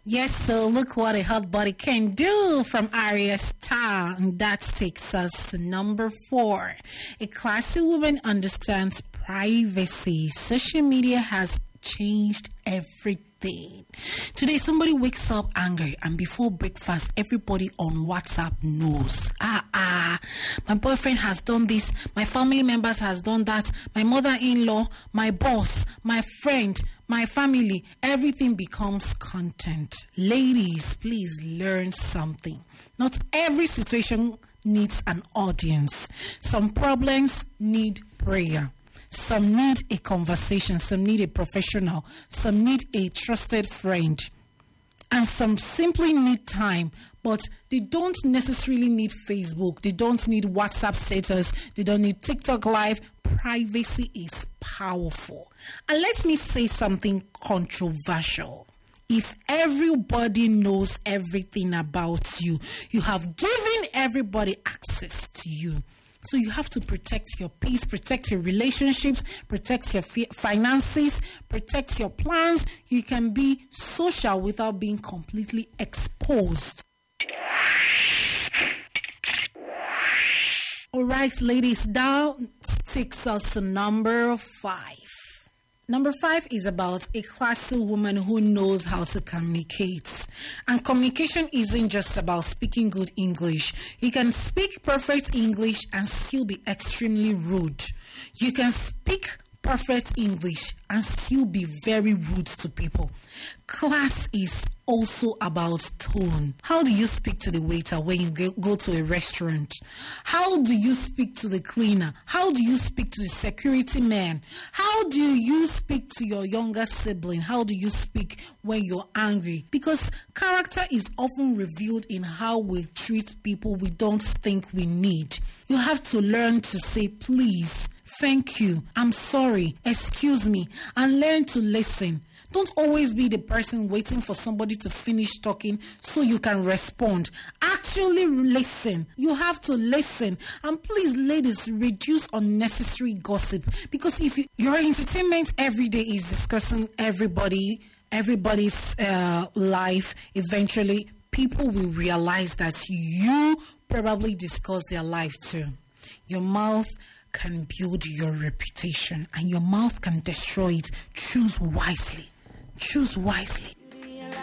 Yes, so look what a hot body can do from Arya Star. And that takes us to number 4. A classy woman understands privacy. Social media has changed everything. Today, somebody wakes up angry, and before breakfast, everybody on WhatsApp knows. My boyfriend has done this. My family members has done that. My mother-in-law, my boss, my friend, my family, everything becomes content. Ladies, please learn something. Not every situation needs an audience. Some problems need prayer. Some need a conversation. Some need a professional. Some need a trusted friend. And some simply need time, but they don't necessarily need Facebook. They don't need WhatsApp status. They don't need TikTok Live. Privacy is powerful. And let me say something controversial. If everybody knows everything about you, you have given everybody access to you. So you have to protect your peace, protect your relationships, protect your finances, protect your plans. You can be social without being completely exposed. All right, ladies, that takes us to number 5. Number 5 is about a classy woman who knows how to communicate. And communication isn't just about speaking good English. You can speak perfect English and still be extremely rude. You can speak perfect English and still be very rude to people. Class is also about tone. How do you speak to the waiter when you go to a restaurant? How do you speak to the cleaner? How do you speak to the security man? How do you speak to your younger sibling? How do you speak when you're angry? Because character is often revealed in how we treat people we don't think we need. You have to learn to say please, thank you, I'm sorry, excuse me, and learn to listen. Don't always be the person waiting for somebody to finish talking so you can respond. Actually listen. You have to listen. And please, ladies, reduce unnecessary gossip. Because if your entertainment every day is discussing everybody's life, eventually people will realize that you probably discuss their life too. Your mouth can build your reputation and your mouth can destroy it. Choose wisely. Choose wisely.